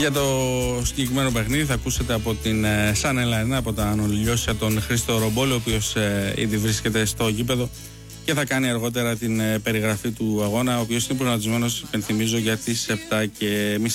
Για το συγκεκριμένο παιχνίδι θα ακούσετε από την Sun L1, από τα Ανολιώσια, τον Χρήστο Ρομπόλο, ο οποίος ήδη βρίσκεται στο γήπεδο και θα κάνει αργότερα την περιγραφή του αγώνα, ο οποίος είναι προγραμματισμένος, υπενθυμίζω, για τις 7:30.